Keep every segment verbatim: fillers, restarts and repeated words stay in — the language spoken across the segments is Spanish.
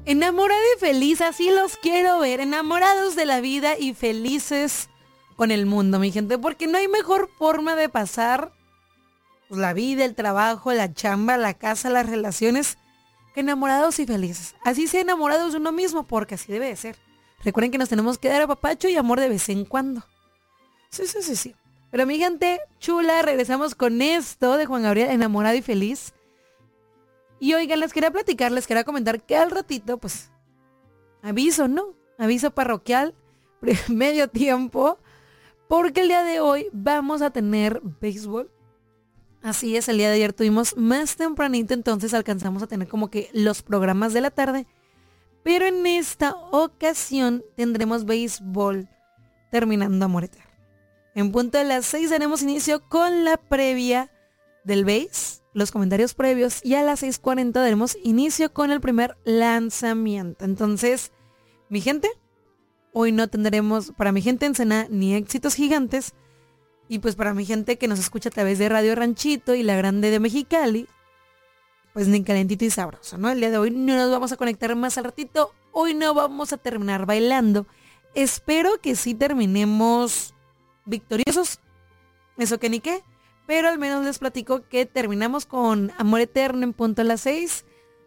Enamorada y feliz, así los quiero ver, enamorados de la vida y felices con el mundo, mi gente, porque no hay mejor forma de pasar pues, la vida, el trabajo, la chamba, la casa, las relaciones, que enamorados y felices. Así sea enamorados de uno mismo, porque así debe de ser. Recuerden que nos tenemos que dar apapacho y amor de vez en cuando. Sí, sí, sí, sí. Pero mi gente chula, regresamos con esto de Juan Gabriel, enamorado y feliz. Y oigan, les quería platicar, les quería comentar que al ratito, pues, aviso, ¿no? Aviso parroquial, medio tiempo, porque el día de hoy vamos a tener béisbol. Así es, el día de ayer tuvimos más tempranito, entonces alcanzamos a tener como que los programas de la tarde. Pero en esta ocasión tendremos béisbol terminando Amor Eterno. En punto de las seis daremos inicio con la previa del béis, los comentarios previos, y a las seis cuarenta daremos inicio con el primer lanzamiento. Entonces, mi gente, hoy no tendremos para mi gente Ensenada ni éxitos gigantes, y pues para mi gente que nos escucha a través de Radio Ranchito y La Grande de Mexicali, pues ni calentito y sabroso, ¿no? El día de hoy no nos vamos a conectar más al ratito, hoy no vamos a terminar bailando. Espero que sí terminemos victoriosos, eso que ni qué. Pero al menos les platico que terminamos con Amor Eterno en punto a las seis.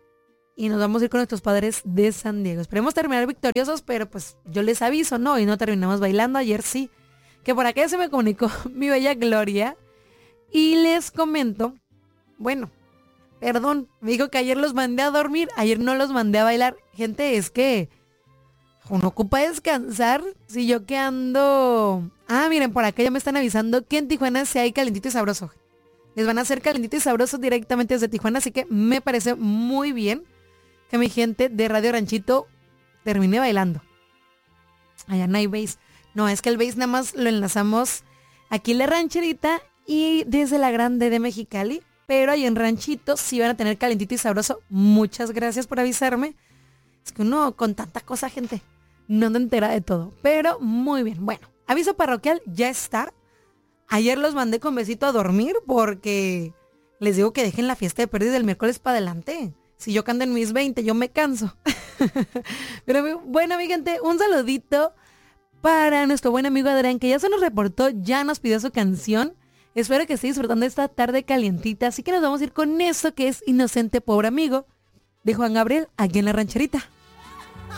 Y nos vamos a ir con nuestros padres de San Diego. Esperemos terminar victoriosos, pero pues yo les aviso, ¿no? Y no terminamos bailando, ayer sí. Que por acá se me comunicó mi bella Gloria. Y les comento, bueno, perdón, me dijo que ayer los mandé a dormir, ayer no los mandé a bailar. Gente, es que uno ocupa descansar. Si yo que ando... Ah, miren, por acá ya me están avisando que en Tijuana sí hay calentito y sabroso. Les van a hacer calentito y sabroso directamente desde Tijuana, así que me parece muy bien que mi gente de Radio Ranchito termine bailando. Allá no hay bass. No, es que el bass nada más lo enlazamos aquí en la rancherita y desde La Grande de Mexicali. Pero ahí en Ranchito sí van a tener calentito y sabroso. Muchas gracias por avisarme. Es que uno con tanta cosa, gente, no te entera de todo. Pero muy bien, bueno. Aviso parroquial, ya está. Ayer los mandé con besito a dormir porque les digo que dejen la fiesta de pérdida del miércoles para adelante. Si yo canto en mis veinte, yo me canso. Pero bueno, mi gente, un saludito para nuestro buen amigo Adrián, que ya se nos reportó, ya nos pidió su canción. Espero que esté disfrutando esta tarde calientita. Así que nos vamos a ir con eso que es Inocente Pobre Amigo de Juan Gabriel, aquí en La Rancherita.